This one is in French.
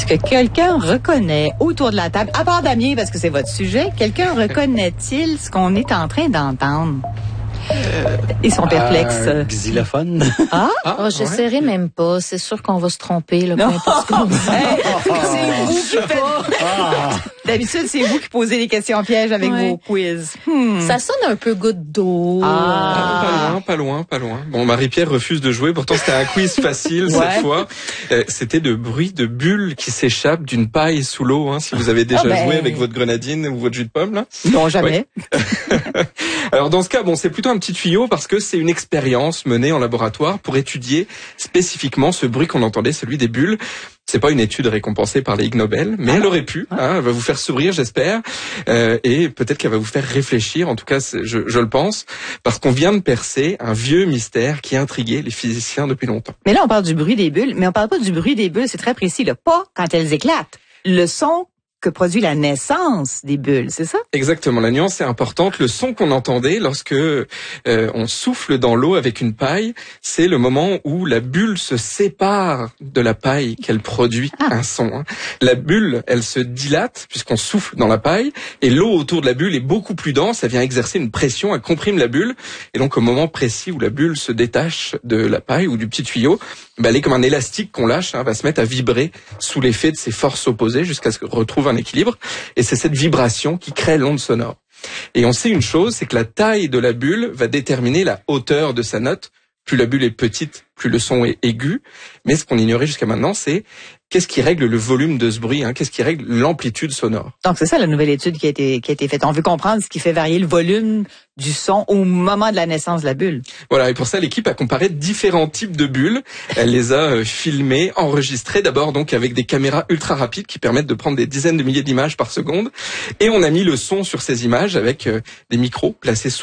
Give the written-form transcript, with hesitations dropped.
Est-ce que quelqu'un reconnaît autour de la table, à part Damien parce que c'est votre sujet, quelqu'un reconnaît-il ce qu'on est en train d'entendre? Ils sont perplexes. Xylophone. Ah? Oh, j'essaierai même pas. C'est sûr qu'on va se tromper, là, peu importe ce qu'on dit. C'est vous qui faites... D'habitude, c'est vous qui posez les questions pièges avec vos quiz. Ça sonne un peu goutte d'eau. Pas loin. Bon, Marie-Pierre refuse de jouer. Pourtant, c'était un quiz facile cette fois. C'était de bruit de bulles qui s'échappent d'une paille sous l'eau. Hein, si vous avez déjà joué avec votre grenadine ou votre jus de pomme, là. Non, jamais. Ouais. Alors, dans ce cas, bon, c'est plutôt un petit tuyau parce que c'est une expérience menée en laboratoire pour étudier spécifiquement ce bruit qu'on entendait, celui des bulles. C'est pas une étude récompensée par les Ig Nobel, mais elle aurait pu. Hein, elle va vous faire sourire, j'espère, et peut-être qu'elle va vous faire réfléchir. En tout cas, je le pense, parce qu'on vient de percer un vieux mystère qui intriguait les physiciens depuis longtemps. Mais là, on parle du bruit des bulles, mais on parle pas du bruit des bulles, c'est très précis, là. Pas quand elles éclatent. Le son que produit la naissance des bulles, c'est ça? Exactement, la nuance est importante. Le son qu'on entendait lorsque on souffle dans l'eau avec une paille, c'est le moment où la bulle se sépare de la paille qu'elle produit un son. Hein. La bulle, elle se dilate puisqu'on souffle dans la paille et l'eau autour de la bulle est beaucoup plus dense, elle vient exercer une pression, elle comprime la bulle et donc au moment précis où la bulle se détache de la paille ou du petit tuyau, elle est comme un élastique qu'on lâche, va se mettre à vibrer sous l'effet de ces forces opposées jusqu'à ce qu'on retrouve un équilibre. Et c'est cette vibration qui crée l'onde sonore. Et on sait une chose, c'est que la taille de la bulle va déterminer la hauteur de sa note. Plus la bulle est petite, plus le son est aigu. Mais ce qu'on ignorait jusqu'à maintenant, c'est qu'est-ce qui règle le volume de ce bruit, qu'est-ce qui règle l'amplitude sonore. Donc c'est ça la nouvelle étude qui a été faite. On veut comprendre ce qui fait varier le volume du son au moment de la naissance de la bulle. Voilà, et pour ça l'équipe a comparé différents types de bulles. Elle les a filmées, enregistrées d'abord donc avec des caméras ultra rapides qui permettent de prendre des dizaines de milliers d'images par seconde. Et on a mis le son sur ces images avec des micros placés sous